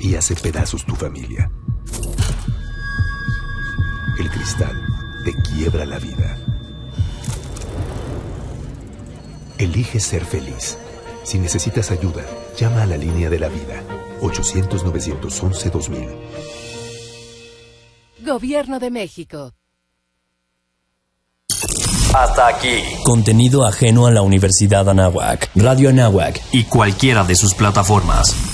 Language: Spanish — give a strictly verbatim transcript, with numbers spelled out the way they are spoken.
y hace pedazos tu familia. El cristal te quiebra la vida. Elige ser feliz. Si necesitas ayuda, llama a la línea de la vida. ochocientos, novecientos once, dos mil. Gobierno de México. Hasta aquí. Contenido ajeno a la Universidad Anáhuac, Radio Anáhuac y cualquiera de sus plataformas.